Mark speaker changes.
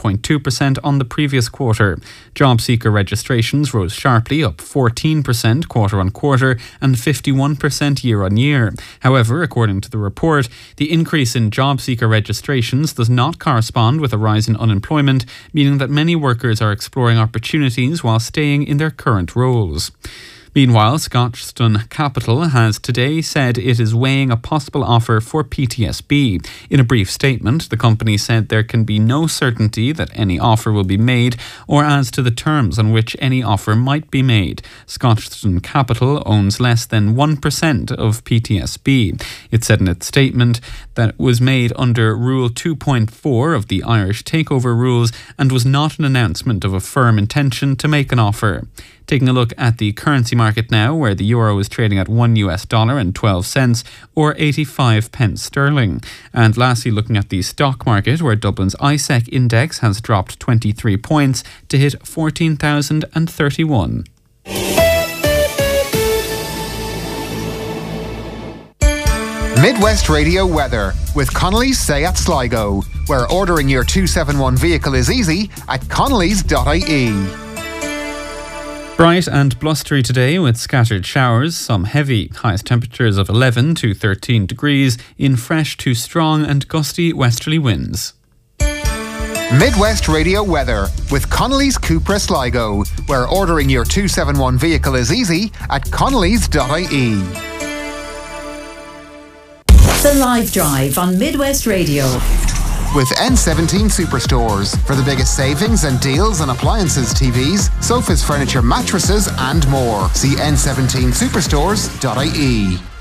Speaker 1: 1.2% on the previous quarter. Job seeker registrations rose sharply, up 14% quarter-on-quarter and 51% year-on-year. However, according to the report, the increase in job seeker registrations does not correspond with a rise in unemployment, meaning that many workers are exploring opportunities while staying in their current roles. Meanwhile, Scotstoun Capital has today said it is weighing a possible offer for PTSB. In a brief statement, the company said there can be no certainty that any offer will be made or as to the terms on which any offer might be made. Scotstoun Capital owns less than 1% of PTSB. It said in its statement that it was made under Rule 2.4 of the Irish Takeover Rules and was not an announcement of a firm intention to make an offer. Taking a look at the currency market now, where the euro is trading at $1 and 12 cents or 85 pence sterling. And lastly, looking at the stock market, where Dublin's ISEC index has dropped 23 points to hit 14,031.
Speaker 2: Midwest Radio weather with Connolly's Seat Sligo, where ordering your 271 vehicle is easy at connellys.ie.
Speaker 1: Bright and blustery today with scattered showers, some heavy. Highest temperatures of 11 to 13 degrees in fresh to strong and gusty westerly winds.
Speaker 2: Midwest Radio weather with Connolly's Cupra Sligo, where ordering your 271 vehicle is easy at connellys.ie.
Speaker 3: The Live Drive on Midwest Radio.
Speaker 2: With N17 Superstores for the biggest savings and deals on appliances, TVs, sofas, furniture, mattresses and more. See n17superstores.ie.